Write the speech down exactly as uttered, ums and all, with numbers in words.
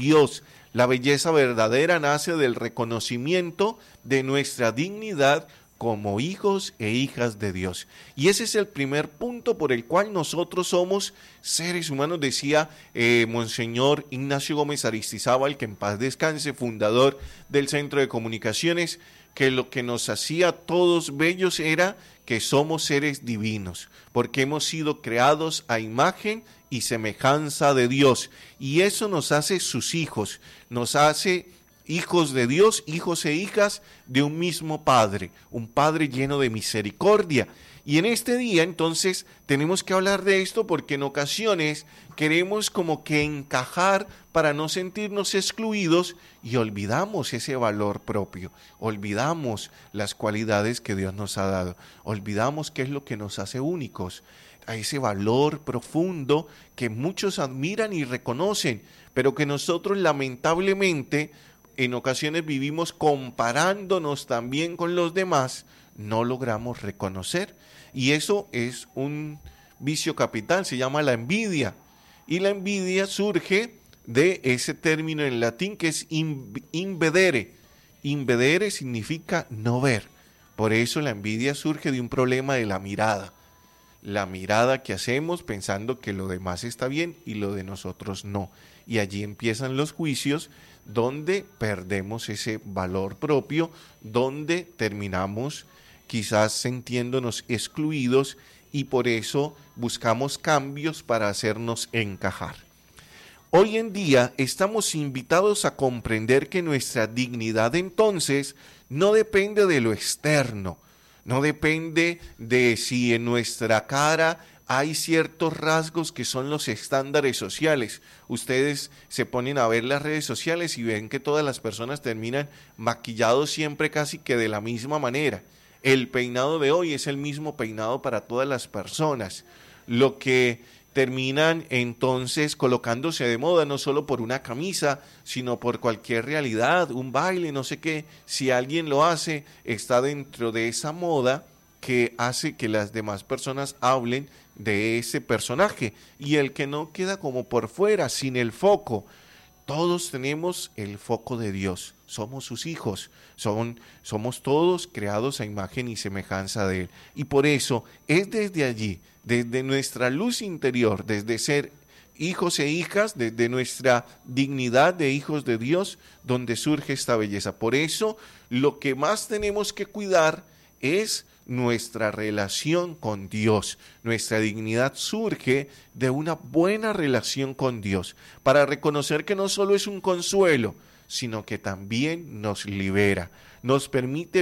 Dios. La belleza verdadera nace del reconocimiento de nuestra dignidad como hijos e hijas de Dios. Y ese es el primer punto por el cual nosotros somos seres humanos, decía eh, Monseñor Ignacio Gómez Aristizábal, que en paz descanse, fundador del Centro de Comunicaciones, que lo que nos hacía a todos bellos era que somos seres divinos, porque hemos sido creados a imagen y semejanza de Dios, y eso nos hace sus hijos, nos hace hijos de Dios, hijos e hijas de un mismo Padre, un Padre lleno de misericordia. Y en este día entonces tenemos que hablar de esto porque en ocasiones queremos como que encajar para no sentirnos excluidos y olvidamos ese valor propio, olvidamos las cualidades que Dios nos ha dado, olvidamos qué es lo que nos hace únicos, a ese valor profundo que muchos admiran y reconocen, pero que nosotros lamentablemente en ocasiones vivimos comparándonos también con los demás, no logramos reconocer. Y eso es un vicio capital, se llama la envidia. Y la envidia surge de ese término en latín que es invedere. Invedere significa no ver. Por eso la envidia surge de un problema de la mirada. La mirada que hacemos pensando que lo demás está bien y lo de nosotros no. Y allí empiezan los juicios donde perdemos ese valor propio, donde terminamos quizás sintiéndonos excluidos y por eso buscamos cambios para hacernos encajar. Hoy en día estamos invitados a comprender que nuestra dignidad entonces no depende de lo externo, no depende de si en nuestra cara hay ciertos rasgos que son los estándares sociales. Ustedes se ponen a ver las redes sociales y ven que todas las personas terminan maquillados siempre casi que de la misma manera. El peinado de hoy es el mismo peinado para todas las personas. Lo que terminan entonces colocándose de moda no solo por una camisa, sino por cualquier realidad, un baile, no sé qué. Si alguien lo hace, está dentro de esa moda que hace que las demás personas hablen de ese personaje, y el que no queda como por fuera, sin el foco. Todos tenemos el foco de Dios, somos sus hijos, son, somos todos creados a imagen y semejanza de Él. Y por eso es desde allí, desde nuestra luz interior, desde ser hijos e hijas, desde nuestra dignidad de hijos de Dios, donde surge esta belleza. Por eso lo que más tenemos que cuidar es nuestra relación con Dios. Nuestra dignidad surge de una buena relación con Dios, para reconocer que no solo es un consuelo, sino que también nos libera, nos permite